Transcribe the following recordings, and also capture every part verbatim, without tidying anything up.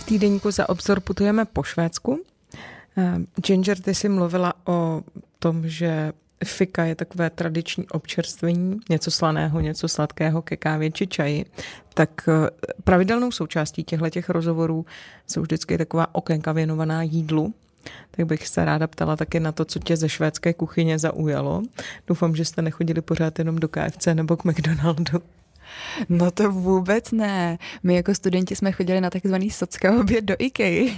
týdeníku Za obzor putujeme po Švédsku. Ginger, ty jsi mluvila o tom, že fika je takové tradiční občerstvení, něco slaného, něco sladkého ke kávě či čaji. Tak pravidelnou součástí těchto rozhovorů jsou vždycky taková okénka věnovaná jídlu. Tak bych se ráda ptala taky na to, co tě ze švédské kuchyně zaujalo. Doufám, že jste nechodili pořád jenom do K F C nebo k McDonaldu. No to vůbec ne. My jako studenti jsme chodili na takzvaný socka oběd do IKEA.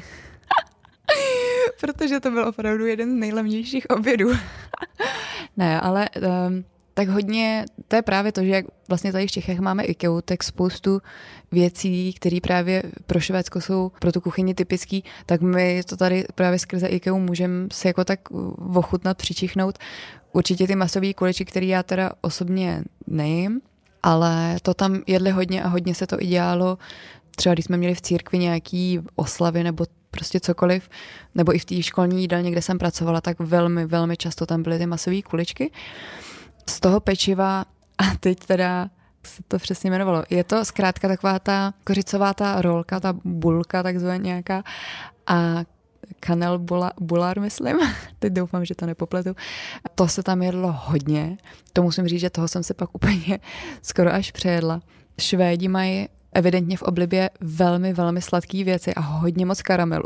Protože to byl opravdu jeden z nejlevnějších obědů. Ne, ale um, tak hodně, to je právě to, že jak vlastně tady v Čechách máme IKEA, tak spoustu věcí, které právě pro Švédsko jsou pro tu kuchyni typický, tak my to tady právě skrze IKEA můžeme se jako tak ochutnat, přičichnout. Určitě ty masové kuličky, které já teda osobně nejím, ale to tam jedli hodně a hodně se to i dělalo. Třeba když jsme měli v církvi nějaký oslavy nebo prostě cokoliv, nebo i v té školní jídelně, kde jsem pracovala, tak velmi, velmi často tam byly ty masové kuličky. Z toho pečiva, a teď teda se to přesně jmenovalo, je to zkrátka taková ta kořicová ta rolka, ta bulka takzvaná nějaká a kanel bula, bular, myslím. Teď doufám, že to nepopletu. To se tam jedlo hodně. To musím říct, že toho jsem se pak úplně skoro až přejedla. Švédi mají evidentně v oblibě velmi, velmi sladké věci a hodně moc karamelu.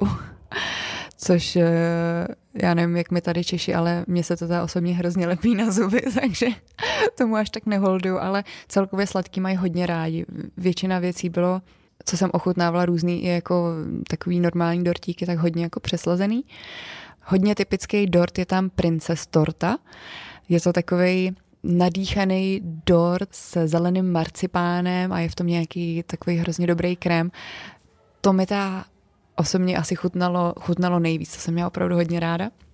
Což já nevím, jak my tady Češi, ale mně se to teda osobně hrozně lepí na zuby, takže tomu až tak neholduju, ale celkově sladký mají hodně rádi. Většina věcí bylo, co jsem ochutnávala různý, i jako takový normální dortíky, tak hodně jako přeslazený. Hodně typický dort je tam Princess torta. Je to takovej nadýchaný dort se zeleným marcipánem a je v tom nějaký takový hrozně dobrý krém. To mi ta osobně asi chutnalo, chutnalo nejvíc, to jsem měla opravdu hodně ráda.